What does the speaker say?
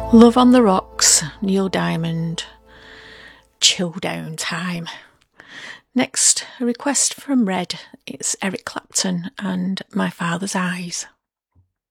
Love on the Rocks, Neil Diamond, chill down time. Next, a request from Red. It's Eric Clapton and My Father's Eyes.